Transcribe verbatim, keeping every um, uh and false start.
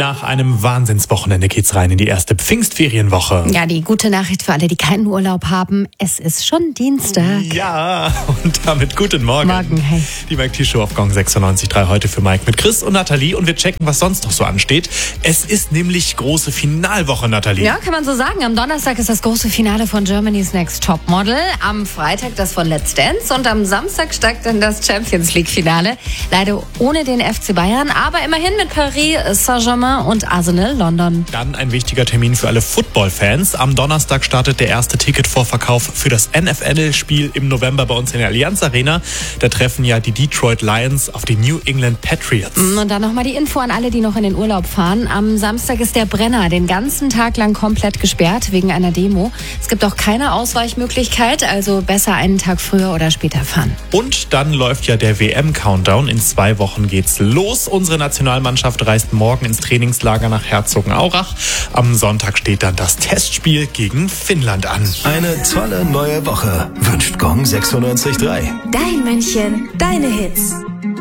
Nach einem Wahnsinnswochenende geht's rein in die erste Pfingstferienwoche. Ja, die gute Nachricht für alle, die keinen Urlaub haben, es ist schon Dienstag. Ja, und damit guten Morgen. Morgen, hey. Die Mike T Show auf Gong sechsundneunzig Komma drei heute für Mike mit Chris und Nathalie und wir checken, was sonst noch so ansteht. Es ist nämlich große Finalwoche, Nathalie. Ja, kann man so sagen. Am Donnerstag ist das große Finale von Germany's Next Topmodel, am Freitag das von Let's Dance und am Samstag steigt dann das Champions League Finale. Leider ohne den F C Bayern, aber immerhin mit Paris Saint-Germain und Arsenal London. Dann ein wichtiger Termin für alle Football-Fans. Am Donnerstag startet der erste Ticketvorverkauf für das N F L-Spiel im November bei uns in der Allianz Arena. Da treffen ja die Detroit Lions auf die New England Patriots. Und dann nochmal die Info an alle, die noch in den Urlaub fahren. Am Samstag ist der Brenner den ganzen Tag lang komplett gesperrt wegen einer Demo. Es gibt auch keine Ausweichmöglichkeit, also besser einen Tag früher oder später fahren. Und dann läuft ja der W M-Countdown. In zwei Wochen geht's los. Unsere Nationalmannschaft reist morgen ins Trainingslager nach Herzogenaurach. Am Sonntag steht dann das Testspiel gegen Finnland an. Eine tolle neue Woche wünscht Gong sechsundneunzig Komma drei. Dein München, deine Hits.